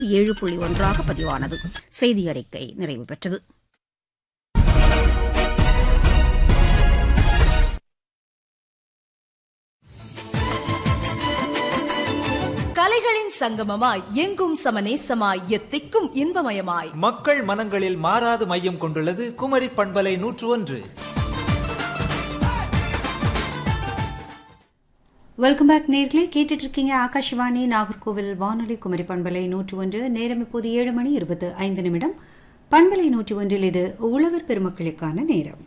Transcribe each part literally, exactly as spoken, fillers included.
ஏழு புள்ளி ஒன்றாக பதிவானது. செய்தி அறிக்கை நிறைவு பெற்றது. கலைகளின் சங்கமமாய் எங்கும் சமநேசமாய் எத்திக்கும் இன்பமயமாய் மக்கள் மனங்களில் மாறாது மையம் கொண்டுள்ளது குமரி பண்பலை நூற்று ஒன்று. வெல்கம் பேக் நேர்களே, கேட்டுட்டு இருக்கீங்க ஆகாஷவாணி நாகர்கோவில் வானொலி குமரி பண்பலை நூற்று ஒன்று. நேரம் இப்போது ஏழு மணி இருபத்து ஐந்து நிமிடம். பண்பலை நூற்று ஒன்றில் இது உழவர் பெருமக்களுக்கான நேரம்.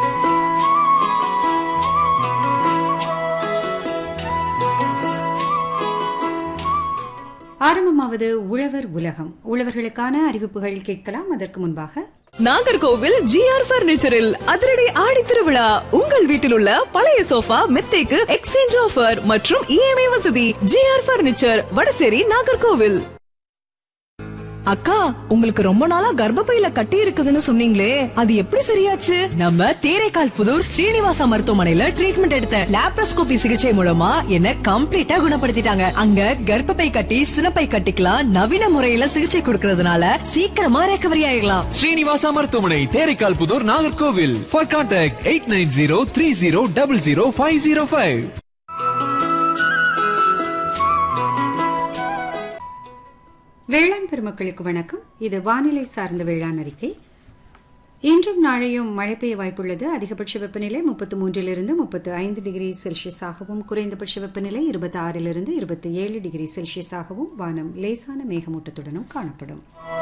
ஆரம்பமாவது உழவர் உலகம். உழவர்களுக்கான அறிவிப்புகள் கேட்கலாம். அதற்கு முன்பாக நாகர்கோவில் ஜி ஆர் பர்னிச்சரில் அதிரடி ஆடி திருவிழா. உங்கள் வீட்டில் உள்ள பழைய சோஃபா மெத்தைக்கு எக்ஸ்சேஞ்ச் ஆஃபர் மற்றும் இஎம்ஐ வசதி. G R furniture, Vadasery, Nagercoil. அக்கா, உங்களுக்கு ரொம்ப நாளா கர்ப்பப்பையில கட்டி இருக்குதுன்னு சொன்னீங்களே, அது எப்படி சரியாச்சு? நம்ம தேரைக்கால் புதூர் ஸ்ரீனிவாசா மருத்துவமனையில ட்ரீட்மெண்ட் எடுத்த லாப்ரோஸ்கோபி சிகிச்சை மூலமா என்ன கம்ப்ளீட்டா குணப்படுத்திட்டாங்க. அங்க கர்ப்பப்பை கட்டி சினப்பை கட்டிக்கலாம் நவீன முறையில சிகிச்சை கொடுக்கறதுனால சீக்கிரமா ரெக்கவரி ஆயிடலாம். ஸ்ரீனிவாசா மருத்துவமனை, Theraikkal Pudur, Nagercoil. For contact eight nine zero three zero double zero five zero five. வேளாண் பெருமக்களுக்கு வணக்கம். இது வானிலை சார்ந்த வேளாண் அறிக்கை. இன்றும் நாளையும் மழை பெய்ய வாய்ப்புள்ளது. அதிகபட்ச வெப்பநிலை முப்பத்தி மூன்றிலிருந்து முப்பத்தி ஐந்து டிகிரி செல்சியஸாகவும், குறைந்தபட்ச வெப்பநிலை இருபத்தி ஆறிலிருந்து இருபத்தி ஏழு டிகிரி செல்சியஸாகவும், வானம் லேசான மேகமூட்டத்துடனும் காணப்படும்.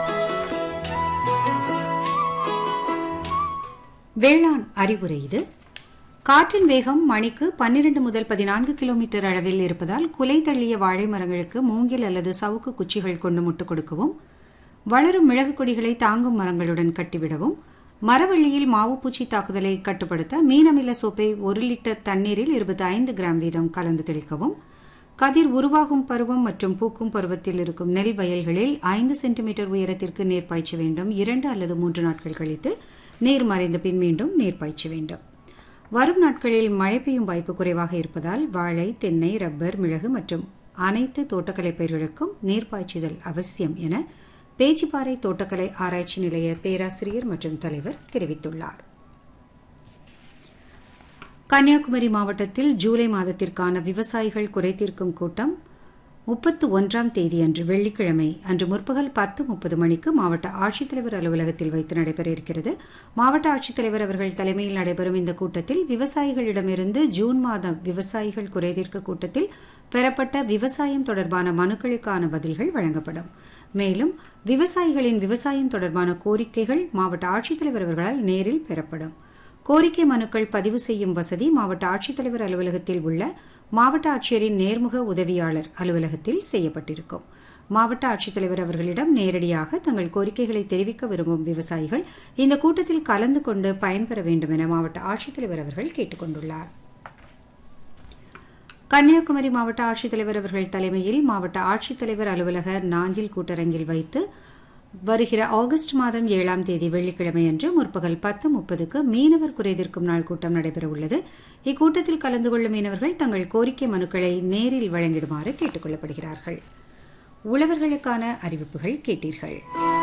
வேளாண் அறிவுரை இது. காற்றின் வேகம் மணிக்கு பன்னிரண்டு முதல் பதினான்கு கிலோமீட்டர் அளவில் இருப்பதால் குலை தள்ளிய வாழை மரங்களுக்கு மூங்கில் அல்லது சவுக்கு குச்சிகள் கொண்டு முட்டுக் கொடுக்கவும், வளரும் மிளகு கொடிகளை தாங்கும் மரங்களுடன் கட்டிவிடவும், மரவள்ளியில் மாவுப்பூச்சி தாக்குதலை கட்டுப்படுத்த மீனமில சோப்பை ஒரு லிட்டர் தண்ணீரில் இருபத்தி ஐந்து கிராம் வீதம் கலந்து தெளிக்கவும், கதிர் உருவாகும் பருவம் மற்றும் பூக்கும் பருவத்தில் இருக்கும் நெல் வயல்களில் ஐந்து சென்டிமீட்டர் உயரத்திற்கு நீர் பாய்ச்ச வேண்டும். இரண்டு அல்லது மூன்று நாட்கள் கழித்து நீர் மறைந்த பின் மீண்டும் நீர் பாய்ச்ச வேண்டும். வரும் நாட்களில் மழை பெய்யும் வாய்ப்பு குறைவாக இருப்பதால் வாழை, தென்னை, ரப்பர், மிளகு மற்றும் அனைத்து தோட்டக்கலை பயிர்களுக்கும் நீர் பாய்ச்சுதல் அவசியம் என பேச்சிப்பாறை தோட்டக்கலை ஆராய்ச்சி நிலைய பேராசிரியர் மற்றும் தலைவர் தெரிவித்துள்ளார். கன்னியாகுமரி மாவட்டத்தில் ஜூலை மாதத்திற்கான விவசாயிகள் குறைதீர்க்கும் கூட்டம் முப்பத்தி ஒன்றாம் தேதி அன்று வெள்ளிக்கிழமை அன்று முற்பகல் பத்து முப்பது மணிக்கு மாவட்ட ஆட்சித்தலைவர் அலுவலகத்தில் வைத்து நடைபெற இருக்கிறது. மாவட்ட ஆட்சித்தலைவர் அவர்கள் தலைமையில் நடைபெறும் இந்த கூட்டத்தில் விவசாயிகளிடமிருந்து ஜூன் மாதம் விவசாயிகள் குறைதீர்க்க கூட்டத்தில் பெறப்பட்ட விவசாயம் தொடர்பான மனுக்களுக்கான பதில்கள் வழங்கப்படும். மேலும் விவசாயிகளின் விவசாயம் தொடர்பான கோரிக்கைகள் மாவட்ட ஆட்சித்தலைவர் அவர்களால் நேரில் பெறப்படும். கோரிக்கை மனுக்கள் பதிவு செய்யும் வசதி மாவட்ட ஆட்சித்தலைவர் அலுவலகத்தில் உள்ள மாவட்ட ஆட்சியரின் நேர்முக உதவியாளர் அலுவலகத்தில் செய்யப்பட்டிருக்கும். மாவட்ட ஆட்சித்தலைவர் அவர்களிடம் நேரடியாக தங்கள் கோரிக்கைகளை தெரிவிக்க விரும்பும் விவசாயிகள் இந்த கூட்டத்தில் கலந்து கொண்டு பயன்பெற வேண்டும் என மாவட்ட ஆட்சித்தலைவர் அவர்கள் கேட்டுக் கொண்டுள்ளார். கன்னியாகுமரி மாவட்ட ஆட்சித்தலைவர் அவர்கள் தலைமையில் மாவட்ட ஆட்சித்தலைவர் அலுவலக நாஞ்சில் கூட்டரங்கில் வைத்து வருகிற ஆகஸ்ட் மாதம் ஏழாம் தேதி வெள்ளிக்கிழமை அன்று முற்பகல் பத்து முப்பதுக்கு மீனவர் குறைதீர்க்கும் நாள் கூட்டம் நடைபெறவுள்ளது. இக்கூட்டத்தில் கலந்து கொள்ளும் மீனவர்கள் தங்கள் கோரிக்கை மனுக்களை நேரில் வழங்கிடுமாறு கேட்டுக் கொள்ளப்படுகிறார்கள். உழவர்களுக்கான அறிவிப்புகள் கேட்டீர்கள்.